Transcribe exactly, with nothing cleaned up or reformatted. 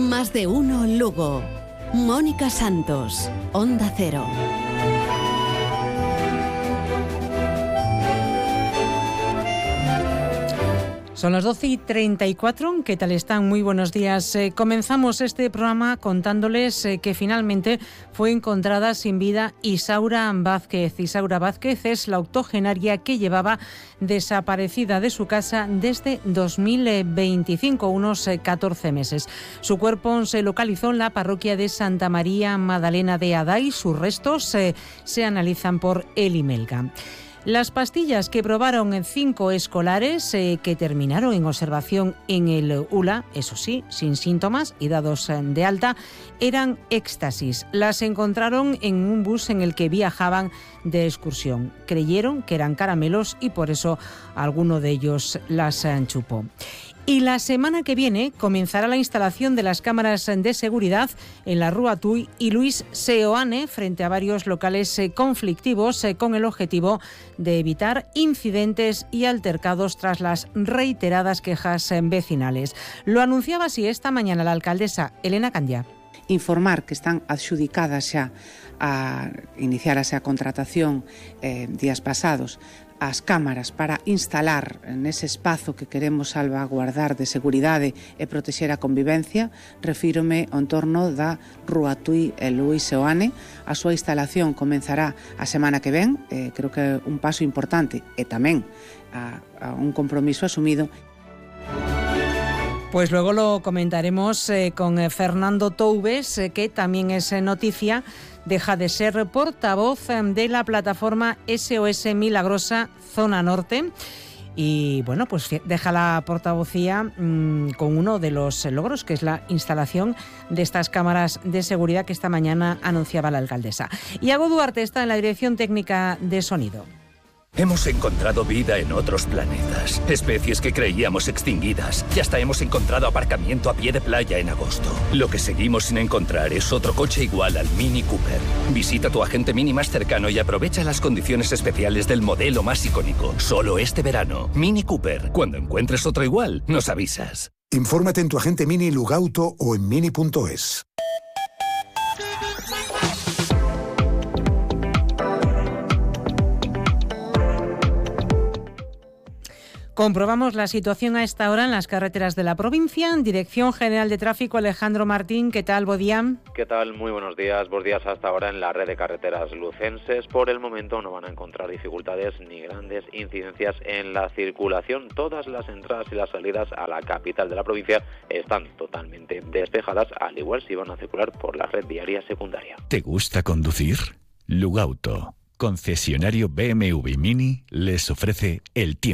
Más de uno Lugo. Mónica Santos, Onda Cero. Son las doce y treinta y cuatro. ¿Qué tal están? Muy buenos días. Eh, comenzamos este programa contándoles eh, que finalmente fue encontrada sin vida Isaura Vázquez. Isaura Vázquez es la octogenaria que llevaba desaparecida de su casa desde dos mil veinticinco, unos eh, catorce meses. Su cuerpo se localizó en la parroquia de Santa María Magdalena de Aday. Sus restos eh, se analizan por el IMELGA. Las pastillas que probaron en cinco escolares eh, que terminaron en observación en el U L A, eso sí, sin síntomas y dados eh, de alta, eran éxtasis. Las encontraron en un bus en el que viajaban de excursión. Creyeron que eran caramelos y por eso alguno de ellos las eh, chupó. Y la semana que viene comenzará la instalación de las cámaras de seguridad en la Rúa Tuy y Luis Seoane frente a varios locales conflictivos con el objetivo de evitar incidentes y altercados tras las reiteradas quejas vecinales. Lo anunciaba así esta mañana la alcaldesa Elena Candia. Informar que están adxudicadas xa a iniciar a contratación eh, días pasados as cámaras para instalar nese espazo que queremos salvaguardar de seguridade e protexer a convivencia. Refírome ao entorno da Rúa Tuy e Luis Seoane. A súa instalación comenzará a semana que ven, eh, creo que é un paso importante e tamén a, a un compromiso asumido. Pues luego lo comentaremos eh, con eh, Fernando Toubes, eh, que también es eh, noticia. Deja de ser portavoz eh, de la plataforma S O S Milagrosa Zona Norte. Y bueno, pues deja la portavocía mmm, con uno de los logros, que es la instalación de estas cámaras de seguridad que esta mañana anunciaba la alcaldesa. Iago Duarte está en la dirección técnica de sonido. Hemos encontrado vida en otros planetas, especies que creíamos extinguidas, y hasta hemos encontrado aparcamiento a pie de playa en agosto. Lo que seguimos sin encontrar es otro coche igual al Mini Cooper. Visita tu agente Mini más cercano y aprovecha las condiciones especiales del modelo más icónico. Solo este verano. Mini Cooper. Cuando encuentres otro igual, nos avisas. Infórmate en tu agente Mini Lugauto o en mini punto es. Comprobamos la situación a esta hora en las carreteras de la provincia. Dirección General de Tráfico, Alejandro Martín, ¿qué tal? Buen día. ¿Qué tal? Muy buenos días. Buenos días hasta ahora en la red de carreteras lucenses. Por el momento no van a encontrar dificultades ni grandes incidencias en la circulación. Todas las entradas y las salidas a la capital de la provincia están totalmente despejadas, al igual si van a circular por la red viaria secundaria. ¿Te gusta conducir? Lugauto, concesionario B M W Mini, les ofrece el tiempo.